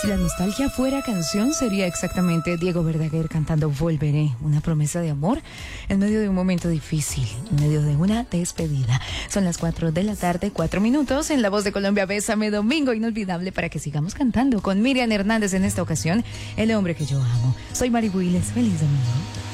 Si la nostalgia fuera canción, sería exactamente Diego Verdaguer cantando Volveré, una promesa de amor en medio de un momento difícil, en medio de una despedida. Son las 4 de la tarde, 4 minutos, en La Voz de Colombia. Bésame, domingo inolvidable para que sigamos cantando con Miriam Hernández en esta ocasión, El hombre que yo amo. Soy Mari Builes, feliz domingo.